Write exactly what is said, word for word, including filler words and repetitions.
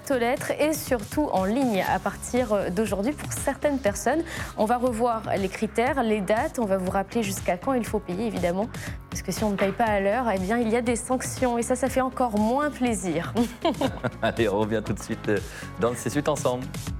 boîte aux lettres et surtout en ligne à partir d'aujourd'hui pour certaines personnes. On va revoir les critères, les dates, on va vous rappeler jusqu'à quand il faut payer évidemment, parce que si on ne paye pas à l'heure, eh bien il y a des sanctions et ça, ça fait encore moins plaisir. Allez, on revient tout de suite dans C'est Suite ensemble.